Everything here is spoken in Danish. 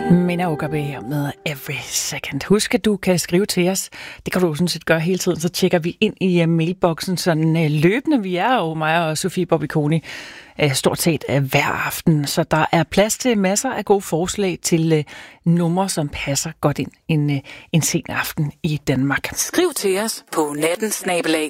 Mina Okabe her med Every Second. Husk, at du kan skrive til os. Det kan du sådan set gøre hele tiden. Så tjekker vi ind i mailboksen sådan løbende. Vi er jo mig og Sofie Bobby-Koni stort set hver aften. Så der er plads til masser af gode forslag til numre, som passer godt ind en sen aften i Danmark. Skriv til os på natten